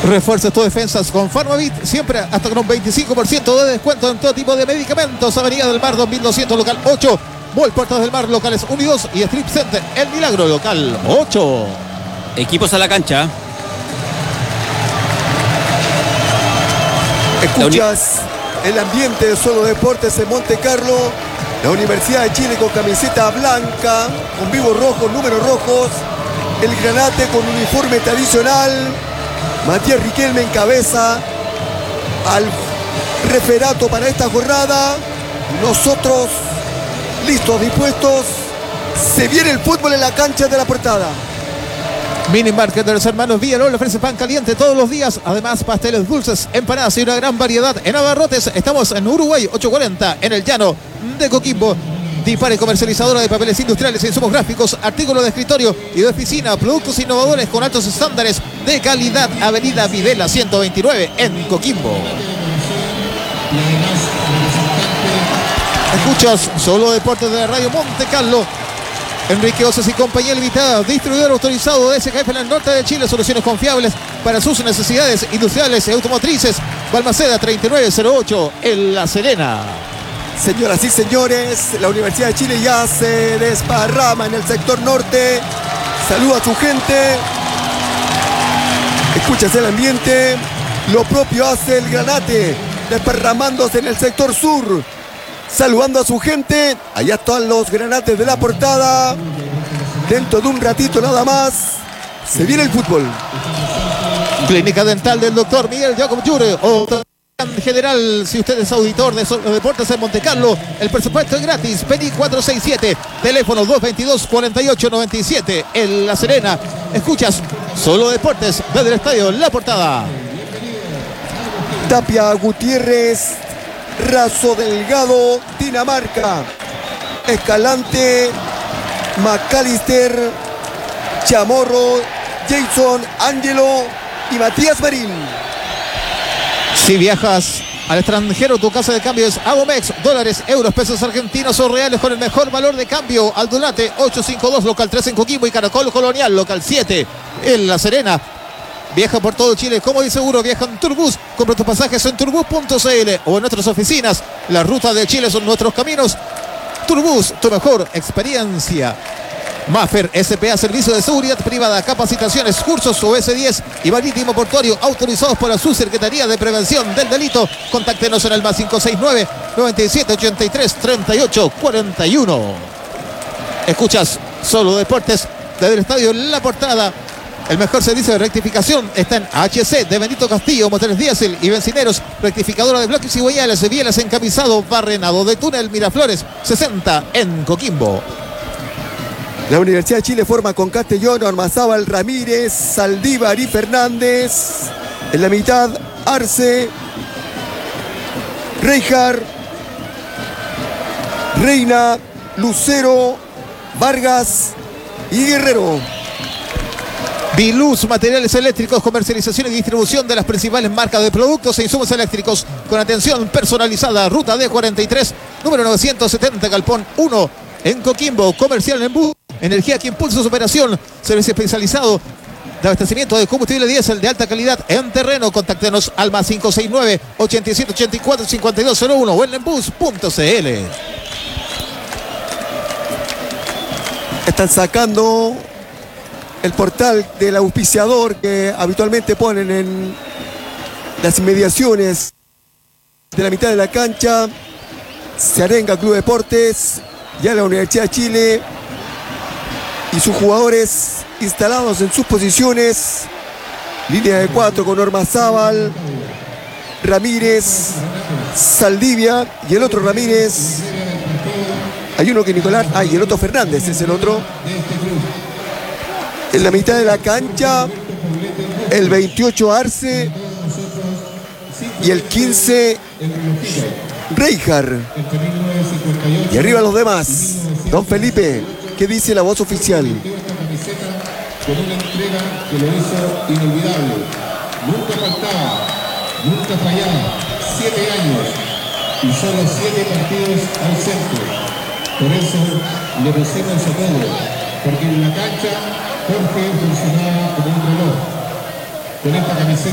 Refuerza tus defensas con Farmavit, siempre hasta con un 25% de descuento en todo tipo de medicamentos. Avenida del Mar 2200, local 8. Mall Puertas del Mar, locales 1 y 2. Y Strip Center El Milagro, local 8. Equipos a la cancha. Escuchas el ambiente de Solo Deportes en Monte Carlo. La Universidad de Chile con camiseta blanca, con vivos rojos, números rojos. El Granate con uniforme tradicional. Matías Riquelme encabeza al referato para esta jornada. Nosotros listos, dispuestos. Se viene el fútbol en la cancha de La Portada. Mini Market de los hermanos Villarol ofrece pan caliente todos los días. Además, pasteles dulces, empanadas y una gran variedad en abarrotes. Estamos en Uruguay 840, en el llano de Coquimbo. Dipare, comercializadora de papeles industriales, insumos gráficos, artículos de escritorio y de oficina, productos innovadores con altos estándares de calidad. Avenida Videla 129 en Coquimbo. Escuchas Solo Deportes de la Radio Monte Carlo. Enrique Osas y Compañía Limitada, distribuidor autorizado de SKF en el norte de Chile. Soluciones confiables para sus necesidades industriales y automotrices. Balmaceda 3908 en La Serena. Señoras y señores, la Universidad de Chile ya se desparrama en el sector norte. Saluda a su gente. Escuchas el ambiente. Lo propio hace el Granate, desparramándose en el sector sur, saludando a su gente. Allá están los Granates de La Portada. Dentro de un ratito nada más se viene el fútbol. Clínica Dental del doctor Miguel Jacob Jure. En general, si usted es auditor de Solo Deportes en Monte Carlo, el presupuesto es gratis. PENI 467, teléfono 222-4897 en La Serena. Escuchas Solo Deportes desde el estadio La Portada. Tapia, Gutiérrez, Razo, Delgado, Dinamarca, Escalante, McAllister, Chamorro, Jason, Ángelo y Matías Marín. Si viajas al extranjero, tu casa de cambio es Abomex. Dólares, euros, pesos argentinos o reales con el mejor valor de cambio. Aldunate 852, local 3 en Coquimbo, y Caracol Colonial, local 7 en La Serena. Viaja por todo Chile, cómodo y seguro. Viaja en Turbus. Compra tus pasajes en turbus.cl o en nuestras oficinas. La ruta de Chile son nuestros caminos. Turbus, tu mejor experiencia. Maffer SPA, servicio de seguridad privada, capacitaciones, cursos OS10 y marítimo portuario autorizados por la Subsecretaría de Prevención del Delito. Contáctenos en el más 569 9783 3841. Escuchas Solo Deportes desde el estadio La Portada. El mejor servicio de rectificación está en HC de Benito Castillo, motores diésel y bencineros, rectificadora de bloques y huellas, bielas encapizado, barrenado de túnel, Miraflores 60 en Coquimbo. La Universidad de Chile forma con Castellón, Ormazábal, Ramírez, Saldívar y Fernández. En la mitad, Arce, Reijar, Reina, Lucero, Vargas y Guerrero. Biluz, materiales eléctricos, comercialización y distribución de las principales marcas de productos e insumos eléctricos con atención personalizada. Ruta D43, número 970, Galpón 1 en Coquimbo. Comercial en bus. Energía que impulsa su operación. Servicio especializado de abastecimiento de combustible diésel de alta calidad en terreno. Contáctenos al más 569 8784 5201 o en enbus.cl. Están sacando el portal del auspiciador que habitualmente ponen en las inmediaciones de la mitad de la cancha. Se arenga Club Deportes, ya la Universidad de Chile y sus jugadores instalados en sus posiciones. Línea de 4 con Ormazábal, Ramírez, Saldivia y el otro Ramírez. Hay uno que Nicolás, y el otro Fernández es el otro. En la mitad de la cancha, el 28 Arce y el 15 Reijar. Y arriba los demás. Don Felipe, ¿qué dice la voz oficial? Con una entrega que lo hizo inolvidable. Nunca faltaba, nunca fallaba. 7 años y solo 7 partidos al centro. Por eso le pusimos a todo, porque en la cancha Jorge funcionaba como un reloj. Con esta camiseta